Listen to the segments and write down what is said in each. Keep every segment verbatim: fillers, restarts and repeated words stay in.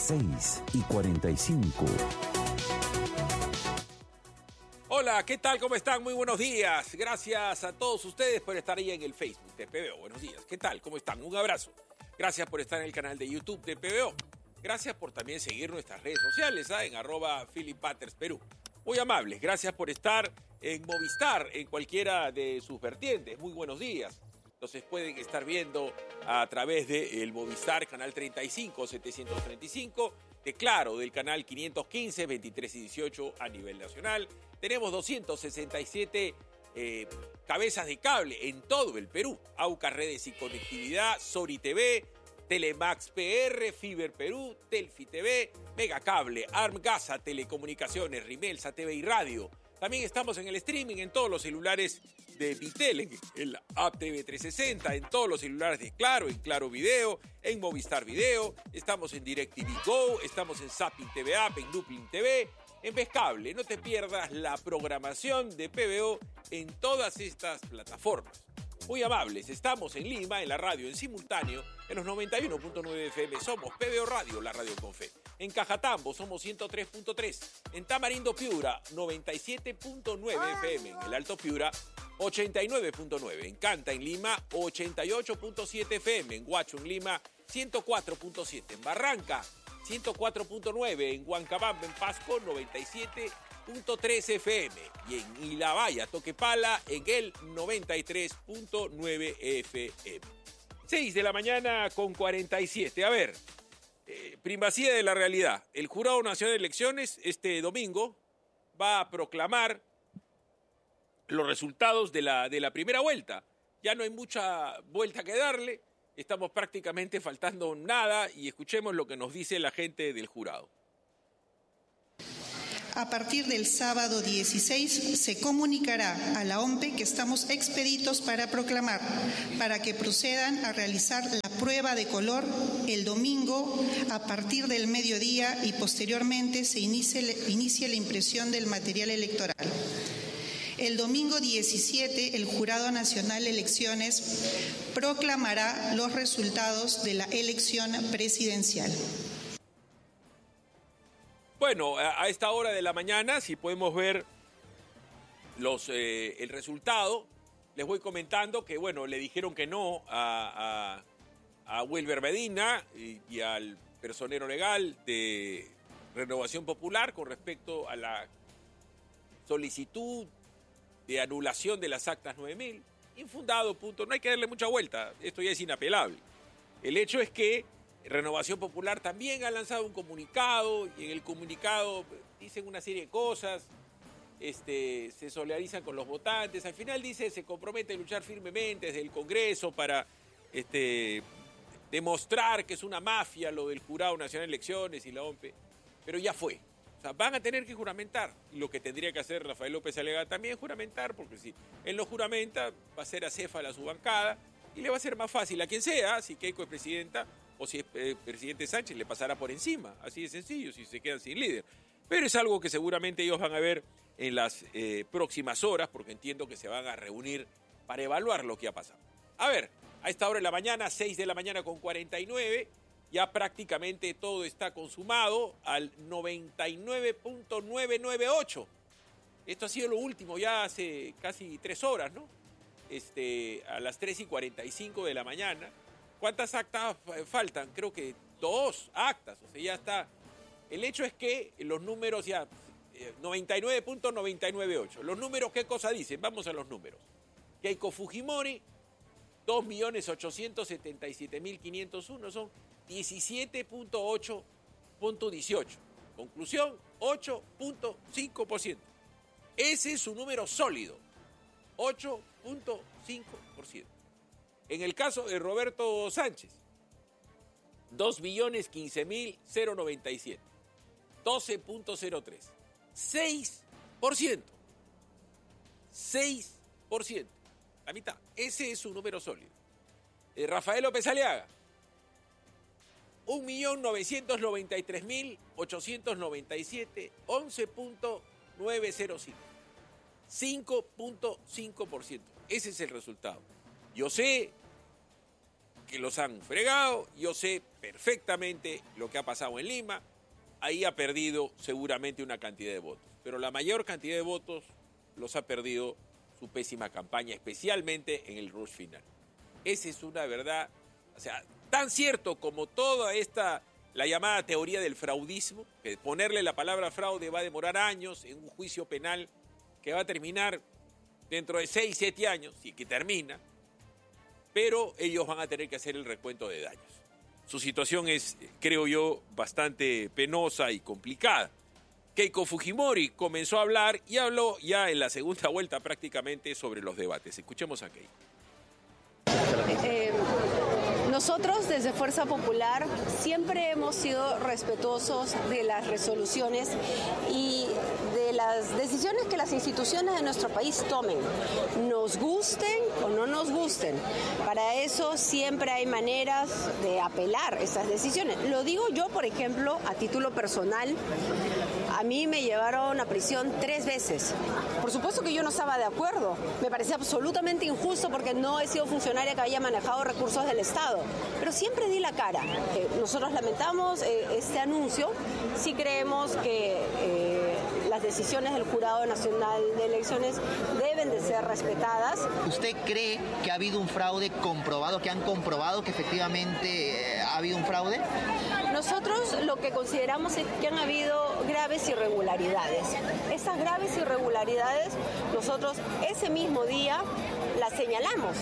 seis y cuarenta y cinco. Hola, ¿qué tal? ¿Cómo están? Muy buenos días. Gracias a todos ustedes por estar ahí en el Facebook de P B O. Buenos días. ¿Qué tal? ¿Cómo están? Un abrazo. Gracias por estar en el canal de YouTube de P B O. Gracias por también seguir nuestras redes sociales, ¿eh? en arroba Philip Butters Perú. Muy amables. Gracias por estar en Movistar, en cualquiera de sus vertientes. Muy buenos días. Entonces pueden estar viendo a través del Movistar, canal treinta y cinco, setecientos treinta y cinco, de Claro, del canal quinientos quince, veintitrés y dieciocho a nivel nacional. Tenemos doscientas sesenta y siete eh, cabezas de cable en todo el Perú. Aucas Redes y Conectividad, Sori T V, Telemax P R, Fiber Perú, Telfi T V, Megacable, Armgasa, Telecomunicaciones, Rimelsa T V y Radio. También estamos en el streaming en todos los celulares de Vitel, en el App T V trescientos sesenta, en todos los celulares de Claro, en Claro Video, en Movistar Video, estamos en DirecTV Go, estamos en Zapping T V App, en Looping T V, en Vescable. No te pierdas la programación de P B O en todas estas plataformas. Muy amables, estamos en Lima, en la radio, en simultáneo, en los noventa y uno punto nueve F M. Somos P B O Radio, la radio con fe. En Cajatambo somos ciento tres punto tres. En Tamarindo Piura, noventa y siete punto nueve F M. En el Alto Piura, ochenta y nueve punto nueve. En Canta, en Lima, ochenta y ocho punto siete F M. En Huacho, en Lima, ciento cuatro punto siete. En Barranca, ciento cuatro punto nueve. En Huancabamba, en Pasco, noventa y siete punto tres F M. Y en Ilabaya, Toquepala, en el noventa y tres punto nueve F M. seis de la mañana con cuarenta y siete. A ver, eh, primacía de la realidad. El Jurado Nacional de Elecciones este domingo va a proclamar los resultados de la, de la primera vuelta. Ya no hay mucha vuelta que darle. Estamos prácticamente faltando nada y escuchemos lo que nos dice la gente del jurado. A partir del sábado dieciséis se comunicará a la O M P E que estamos expeditos para proclamar, para que procedan a realizar la prueba de color el domingo a partir del mediodía y posteriormente se inicie, inicie la impresión del material electoral. El domingo diecisiete, el Jurado Nacional de Elecciones proclamará los resultados de la elección presidencial. Bueno, a esta hora de la mañana, si podemos ver los, eh, el resultado, les voy comentando que, bueno, le dijeron que no a, a, a Wilber Medina y, y al personero legal de Renovación Popular con respecto a la solicitud de anulación de las actas nueve mil. Infundado, punto. No hay que darle mucha vuelta. Esto ya es inapelable. El hecho es que Renovación Popular también ha lanzado un comunicado y en el comunicado dicen una serie de cosas, este, se solidarizan con los votantes, al final dice se compromete a luchar firmemente desde el Congreso para este, demostrar que es una mafia lo del Jurado Nacional de Elecciones y la O M P E, pero ya fue. O sea, van a tener que juramentar, y lo que tendría que hacer Rafael López Aliaga también juramentar, porque si él no juramenta va a ser acéfala su bancada y le va a ser más fácil a quien sea, si Keiko es presidenta, o si es eh, presidente Sánchez, le pasará por encima. Así de sencillo, si se quedan sin líder. Pero es algo que seguramente ellos van a ver en las eh, próximas horas, porque entiendo que se van a reunir para evaluar lo que ha pasado. A ver, a esta hora de la mañana, seis de la mañana con cuarenta y nueve, ya prácticamente todo está consumado al noventa y nueve punto novecientos noventa y ocho. Esto ha sido lo último ya hace casi tres horas, ¿no? Este, a las tres y cuarenta y cinco de la mañana. ¿Cuántas actas faltan? Creo que dos actas, o sea, ya está. El hecho es que los números ya, noventa y nueve punto novecientos noventa y ocho. ¿Los números qué cosa dicen? Vamos a los números. Keiko Fujimori, dos millones ochocientos setenta y siete mil quinientos uno, son diecisiete punto ocho punto dieciocho. Conclusión, ocho punto cinco por ciento. Ese es su número sólido, ocho punto cinco por ciento. En el caso de Roberto Sánchez, dos millones quince mil noventa y siete, doce punto cero tres, seis por ciento. seis por ciento. La mitad. Ese es su número sólido. Eh, Rafael López Aliaga, un millón novecientos noventa y tres mil ochocientos noventa y siete, once punto novecientos cinco. cinco punto cinco por ciento. Ese es el resultado. Yo sé que los han fregado. Yo sé perfectamente lo que ha pasado en Lima. Ahí ha perdido seguramente una cantidad de votos. Pero la mayor cantidad de votos los ha perdido su pésima campaña, especialmente en el rush final. Esa es una verdad, o sea, tan cierto como toda esta, la llamada teoría del fraudismo, que ponerle la palabra fraude va a demorar años en un juicio penal que va a terminar dentro de seis, siete años, y que termina, pero ellos van a tener que hacer el recuento de daños. Su situación es, creo yo, bastante penosa y complicada. Keiko Fujimori comenzó a hablar y habló ya en la segunda vuelta prácticamente sobre los debates. Escuchemos a Keiko. Eh, nosotros desde Fuerza Popular siempre hemos sido respetuosos de las resoluciones y de las decisiones que las instituciones de nuestro país tomen, nos gusten o no nos gusten. Para eso siempre hay maneras de apelar esas decisiones. Lo digo yo, por ejemplo, a título personal. A mí me llevaron a prisión tres veces. Por supuesto que yo no estaba de acuerdo. Me parecía absolutamente injusto porque no he sido funcionaria que haya manejado recursos del Estado. Pero siempre di la cara. Eh, nosotros lamentamos eh, este anuncio. Sí creemos que eh, las decisiones del Jurado Nacional de Elecciones deben de ser respetadas. ¿Usted cree que ha habido un fraude comprobado, que han comprobado que efectivamente eh, ha habido un fraude? Nosotros lo que consideramos es que han habido graves irregularidades. Esas graves irregularidades nosotros ese mismo día las señalamos.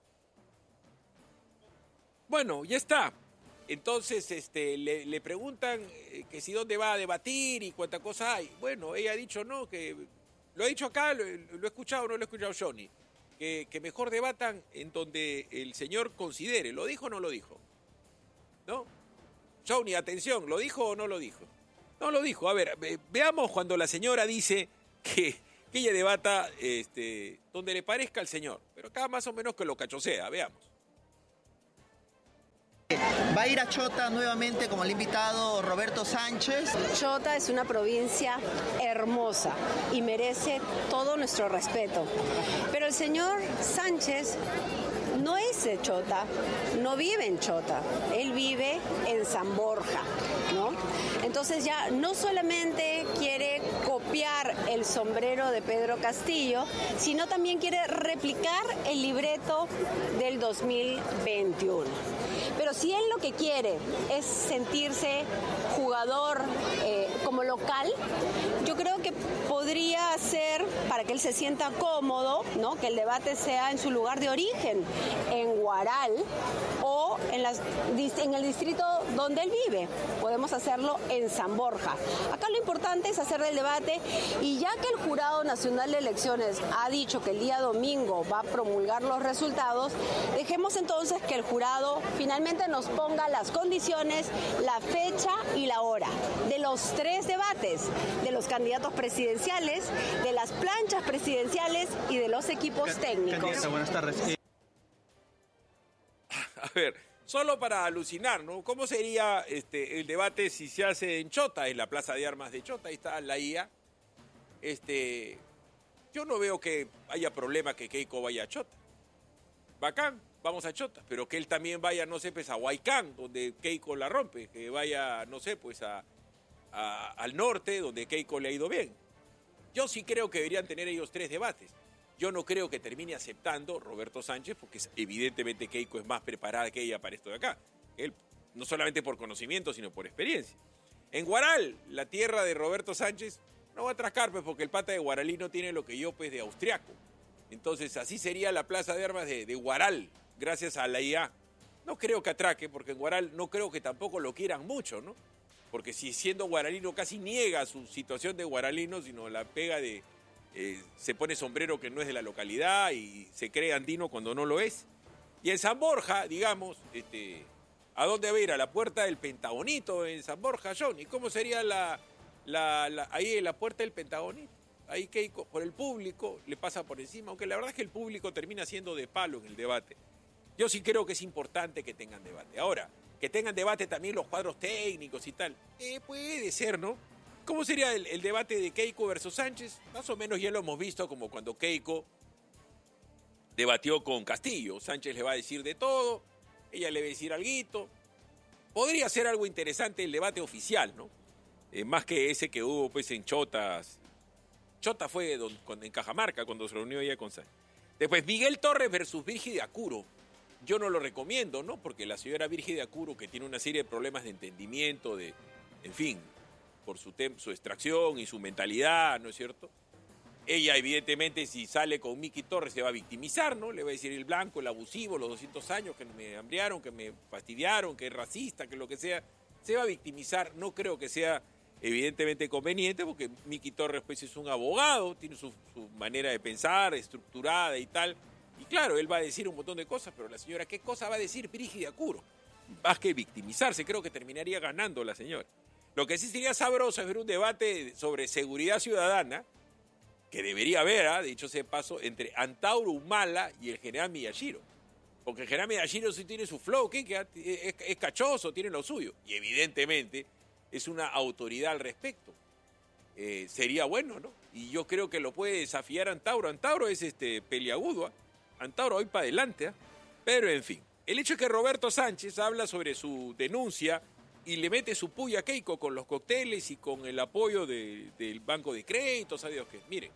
Bueno, ya está. Entonces este, le, le preguntan eh, que si dónde va a debatir y cuánta cosa hay. Bueno, ella ha dicho no, que lo ha dicho acá, lo, lo he escuchado o no lo he escuchado Johnny, que, que mejor debatan en donde el señor considere. ¿Lo dijo o no lo dijo? ¿No? Johnny, atención, ¿lo dijo o no lo dijo? No lo dijo. A ver, veamos cuando la señora dice que, que ella debata este, donde le parezca al señor. Pero acá más o menos que lo cachosea, veamos. ¿Va a ir a Chota nuevamente como el invitado Roberto Sánchez? Chota es una provincia hermosa y merece todo nuestro respeto. Pero el señor Sánchez no es de Chota, no vive en Chota, él vive en San Borja, ¿no? Entonces ya no solamente quiere copiar el sombrero de Pedro Castillo, sino también quiere replicar el libreto del dos mil veintiuno. Pero si él lo que quiere es sentirse jugador eh, como local, yo creo que podría ser, para que él se sienta cómodo, ¿no?, que el debate sea en su lugar de origen, en Huaral o en, las, en el distrito donde él vive. Podemos hacerlo en San Borja. Acá lo importante es hacer el debate, y ya que el Jurado Nacional de Elecciones ha dicho que el día domingo va a promulgar los resultados, dejemos entonces que el jurado finalmente nos ponga las condiciones, la fecha y la hora de los tres debates, de los candidatos presidenciales, de las planchas presidenciales y de los equipos técnicos. Candidata, buenas tardes. A ver, solo para alucinar, ¿no? ¿Cómo sería este, el debate si se hace en Chota, en la Plaza de Armas de Chota? Ahí está la I A. Este, yo no veo que haya problema que Keiko vaya a Chota. Bacán, vamos a Chota, pero que él también vaya, no sé, pues a Huaycán, donde Keiko la rompe, que vaya, no sé, pues a, a, al norte, donde Keiko le ha ido bien. Yo sí creo que deberían tener ellos tres debates. Yo no creo que termine aceptando Roberto Sánchez, porque evidentemente Keiko es más preparada que ella para esto de acá. Él, no solamente por conocimiento, sino por experiencia. En Huaral, la tierra de Roberto Sánchez, no va a atracar, pues, porque el pata de Guaralí no tiene lo que yo, pues, de austriaco. Entonces, así sería la Plaza de Armas de, de Huaral, gracias a la I A. No creo que atraque, porque en Huaral no creo que tampoco lo quieran mucho, ¿no? Porque si siendo guaralino casi niega su situación de guaralino, sino la pega de... Eh, se pone sombrero que no es de la localidad y se cree andino cuando no lo es. Y en San Borja, digamos, este, ¿a dónde va a ir? A la puerta del Pentagonito en San Borja, Johnny. ¿Cómo sería la, la, la, ahí en la puerta del Pentagonito? Ahí Keiko, por el público, le pasa por encima, aunque la verdad es que el público termina siendo de palo en el debate. Yo sí creo que es importante que tengan debate. Ahora, que tengan debate también los cuadros técnicos y tal. Eh, puede ser, ¿no? ¿Cómo sería el, el debate de Keiko versus Sánchez? Más o menos ya lo hemos visto, como cuando Keiko debatió con Castillo. Sánchez le va a decir de todo, ella le va a decir alguito. Podría ser algo interesante el debate oficial, ¿no? Eh, más que ese que hubo pues en Chotas. Chota fue don, con, en Cajamarca cuando se reunió ella con Sánchez. Después, Miguel Torres versus Virgínia Acuro. Yo no lo recomiendo, ¿no? Porque la señora Virgínia Acuro, que tiene una serie de problemas de entendimiento, de, en fin, por su, tem- su extracción y su mentalidad, ¿no es cierto? Ella, evidentemente, si sale con Miki Torres, se va a victimizar, ¿no? Le va a decir el blanco, el abusivo, los doscientos años que me hambriaron, que me fastidiaron, que es racista, que lo que sea. Se va a victimizar. No creo que sea, evidentemente, conveniente, porque Miki Torres, pues, es un abogado, tiene su, su manera de pensar, estructurada y tal. Y claro, él va a decir un montón de cosas, pero la señora, ¿qué cosa va a decir Virgínia Acuro? Más que victimizarse, creo que terminaría ganando la señora. Lo que sí sería sabroso es ver un debate sobre seguridad ciudadana, que debería haber, ¿eh? dicho sea de paso, entre Antauro Humala y el general Miyashiro. Porque el general Miyashiro sí tiene su flow, ¿qué? Que es, es cachoso, tiene lo suyo. Y evidentemente es una autoridad al respecto. Eh, sería bueno, ¿no? Y yo creo que lo puede desafiar Antauro. Antauro es este peliagudo, ¿eh? Antauro hoy para adelante, ¿eh? Pero en fin. El hecho es que Roberto Sánchez habla sobre su denuncia y le mete su puya a Keiko con los cócteles y con el apoyo de, del Banco de Crédito, ¿sabe Dios qué? Miren.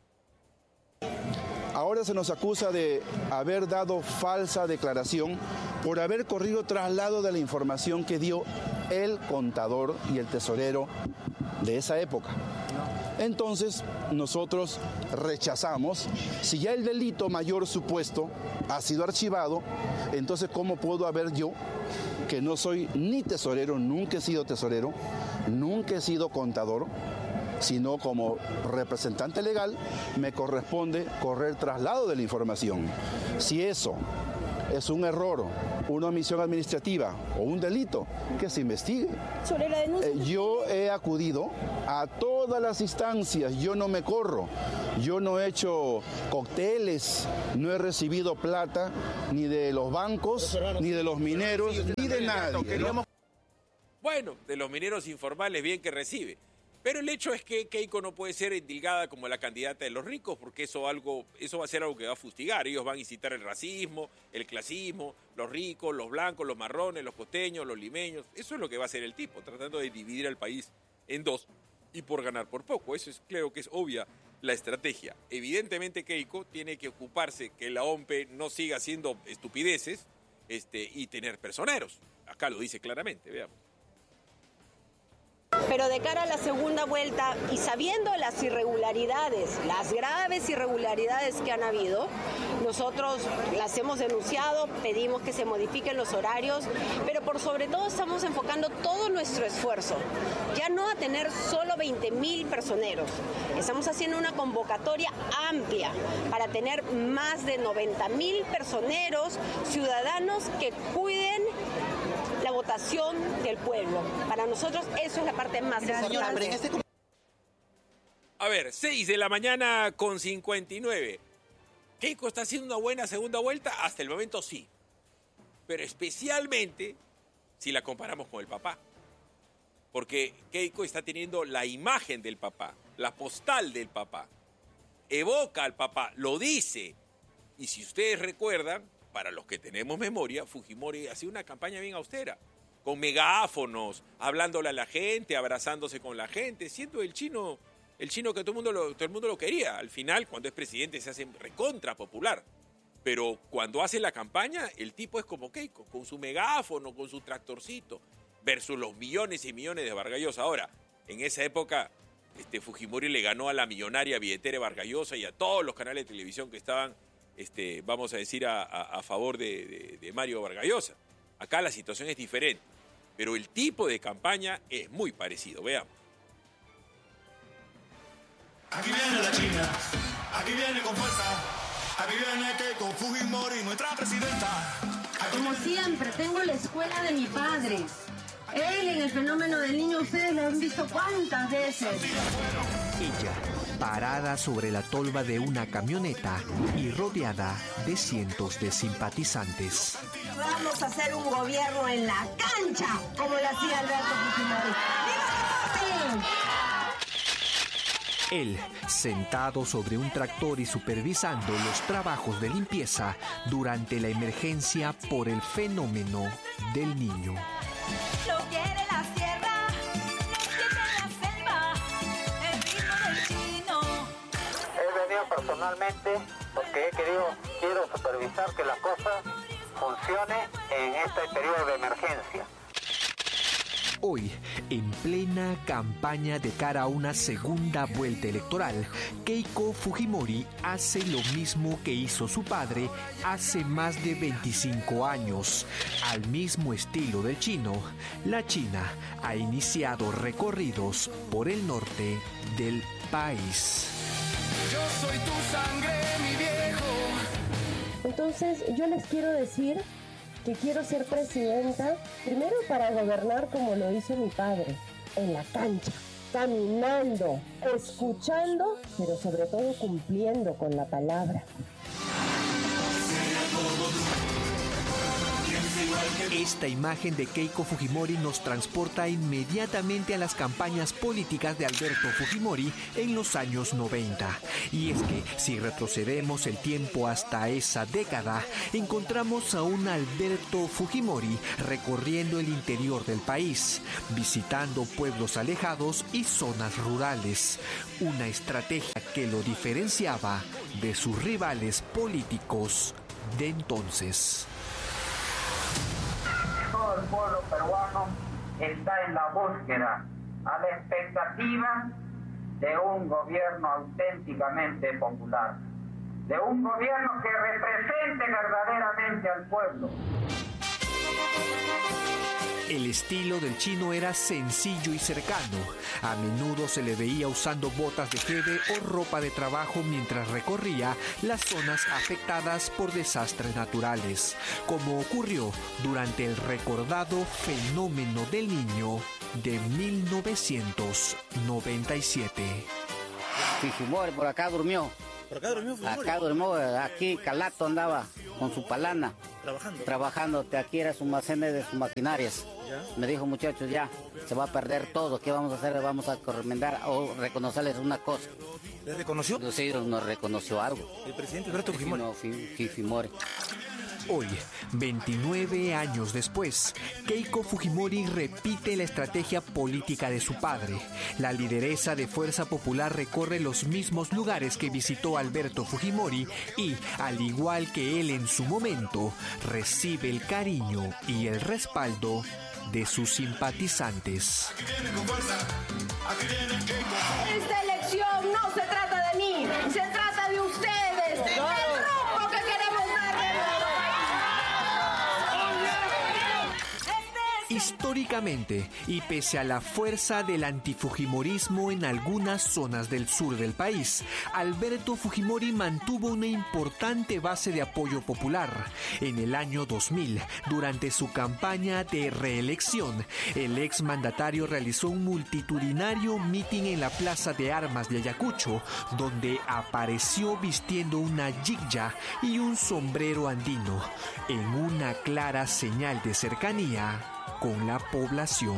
Ahora se nos acusa de haber dado falsa declaración por haber corrido traslado de la información que dio el contador y el tesorero de esa época. Entonces, nosotros rechazamos. Si ya el delito mayor supuesto ha sido archivado, entonces, ¿cómo puedo haber yo, que no soy ni tesorero, nunca he sido tesorero, nunca he sido contador, sino como representante legal, me corresponde correr traslado de la información? Si eso es un error, una omisión administrativa o un delito, que se investigue. Sobre la denuncia. Eh, yo he acudido a todas las instancias, yo no me corro, yo no he hecho cócteles, no he recibido plata ni de los bancos, ni de los mineros, ni de nadie, ¿no? Bueno, de los mineros informales bien que recibe. Pero el hecho es que Keiko no puede ser endilgada como la candidata de los ricos, porque eso, algo, eso va a ser algo que va a fustigar. Ellos van a incitar el racismo, el clasismo, los ricos, los blancos, los marrones, los costeños, los limeños. Eso es lo que va a hacer el tipo, tratando de dividir al país en dos y por ganar por poco. Eso es, creo que es obvia la estrategia. Evidentemente Keiko tiene que ocuparse que la O M P no siga haciendo estupideces este, y tener personeros. Acá lo dice claramente, veamos. Pero de cara a la segunda vuelta y sabiendo las irregularidades, las graves irregularidades que han habido, nosotros las hemos denunciado, pedimos que se modifiquen los horarios, pero por sobre todo estamos enfocando todo nuestro esfuerzo, ya no a tener solo veinte mil personeros, estamos haciendo una convocatoria amplia para tener más de noventa mil personeros, ciudadanos que cuiden la votación del pueblo. Para nosotros eso es la parte más importante. A ver, seis de la mañana con cincuenta y nueve. ¿Keiko está haciendo una buena segunda vuelta? Hasta el momento sí. Pero especialmente si la comparamos con el papá. Porque Keiko está teniendo la imagen del papá, la postal del papá. Evoca al papá, lo dice. Y si ustedes recuerdan, para los que tenemos memoria, Fujimori hacía una campaña bien austera, con megáfonos, hablándole a la gente, abrazándose con la gente, siendo el chino, el chino que todo el mundo lo, todo el mundo lo quería. Al final, cuando es presidente, se hace recontra popular. Pero cuando hace la campaña, el tipo es como Keiko, con su megáfono, con su tractorcito, versus los millones y millones de Vargas Llosa. Ahora, en esa época, este, Fujimori le ganó a la millonaria billetera Vargas Llosa y a todos los canales de televisión que estaban, Este, vamos a decir, a, a, a favor de, de, de Mario Vargas Llosa. Acá la situación es diferente, pero el tipo de campaña es muy parecido. Veamos. Aquí viene la China, aquí viene con fuerza, aquí viene Keiko Fujimori, nuestra presidenta. Aquí Como siempre, tengo la escuela de mi padre. Él en el fenómeno del niño, ustedes lo han visto cuántas veces. Ella, parada sobre la tolva de una camioneta y rodeada de cientos de simpatizantes. Vamos a hacer un gobierno en la cancha, como lo hacía Alberto Fujimori. ¡Viva! Él, sentado sobre un tractor y supervisando los trabajos de limpieza durante la emergencia por el fenómeno del Niño. Lo quiere la sierra, lo quiere la selva, el ritmo del chino. He venido personalmente porque he querido, quiero supervisar que la cosa funcione en este periodo de emergencia. Hoy, en plena campaña de cara a una segunda vuelta electoral, Keiko Fujimori hace lo mismo que hizo su padre hace más de veinticinco años. Al mismo estilo del chino, la China ha iniciado recorridos por el norte del país. Yo soy tu sangre, mi viejo. Entonces, yo les quiero decir que quiero ser presidenta, primero para gobernar como lo hizo mi padre, en la cancha, caminando, escuchando, pero sobre todo cumpliendo con la palabra. Esta imagen de Keiko Fujimori nos transporta inmediatamente a las campañas políticas de Alberto Fujimori en los años noventa. Y es que, si retrocedemos el tiempo hasta esa década, encontramos a un Alberto Fujimori recorriendo el interior del país, visitando pueblos alejados y zonas rurales. Una estrategia que lo diferenciaba de sus rivales políticos de entonces. Todo el pueblo peruano está en la búsqueda, a la expectativa de un gobierno auténticamente popular, de un gobierno que represente verdaderamente al pueblo. El estilo del chino era sencillo y cercano. A menudo se le veía usando botas de jeve o ropa de trabajo mientras recorría las zonas afectadas por desastres naturales, como ocurrió durante el recordado fenómeno del Niño de mil novecientos noventa y siete. Fujimori por acá durmió. ¿Por acá durmió Fujimori? Acá durmió, aquí Calato andaba con su palana. Trabajando. Trabajando, aquí era su almacén de sus maquinarias. ¿Ya? Me dijo, muchachos, ya, se va a perder todo. ¿Qué vamos a hacer? Vamos a recomendar o reconocerles una cosa. ¿Les reconoció? Sí, nos reconoció algo. ¿El presidente Alberto Fujimori? No, Fujimori. Hoy, veintinueve años después, Keiko Fujimori repite la estrategia política de su padre. La lideresa de Fuerza Popular recorre los mismos lugares que visitó Alberto Fujimori y, al igual que él en su momento, recibe el cariño y el respaldo de sus simpatizantes. Esta elección no se trata de mí, se trata de ustedes, del rumbo que queremos darle. Históricamente, y pese a la fuerza del antifujimorismo en algunas zonas del sur del país, Alberto Fujimori mantuvo una importante base de apoyo popular. En el año dos mil, durante su campaña de reelección, el exmandatario realizó un multitudinario mitin en la Plaza de Armas de Ayacucho, donde apareció vistiendo una yigya y un sombrero andino, en una clara señal de cercanía con la población.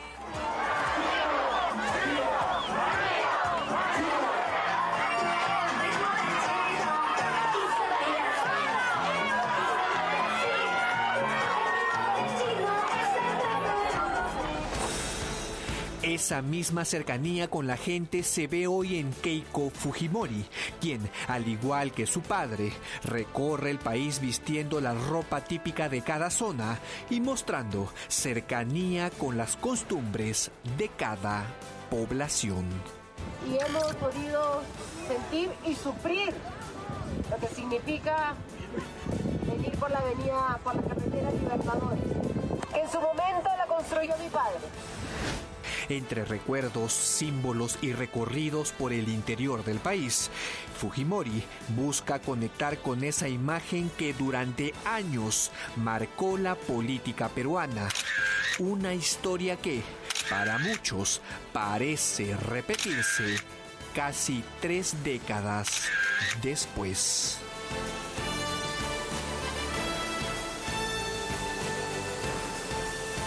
Esa misma cercanía con la gente se ve hoy en Keiko Fujimori, quien, al igual que su padre, recorre el país vistiendo la ropa típica de cada zona y mostrando cercanía con las costumbres de cada población. Y hemos podido sentir y sufrir lo que significa venir por la avenida, por la carretera Libertadores. En su momento la construyó mi padre. Entre recuerdos, símbolos y recorridos por el interior del país, Fujimori busca conectar con esa imagen que durante años marcó la política peruana. Una historia que, para muchos, parece repetirse casi tres décadas después.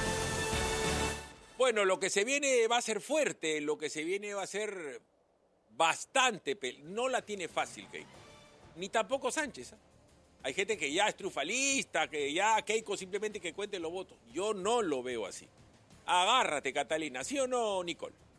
Bueno, lo que se viene va a ser fuerte, lo que se viene va a ser bastante, pe- no la tiene fácil Keiko, ni tampoco Sánchez. ¿eh? Hay gente que ya es trufalista, que ya Keiko simplemente que cuente los votos. Yo no lo veo así. Agárrate, Catalina, ¿sí o no, Nicole?